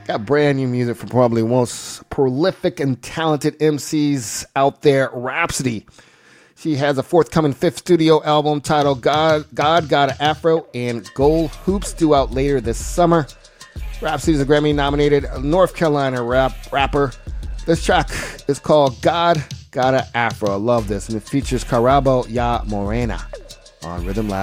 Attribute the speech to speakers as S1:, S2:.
S1: Got brand new music from probably the most prolific and talented MCs out there, Rapsody. She has a forthcoming 5th studio album titled God Got an Afro and Gold Hoops due out later this summer. Rapsody is a Grammy-nominated North Carolina rapper. This track is called God Got an Afro. I love this, and it features Carabo Ya Morena on Rhythm Lab.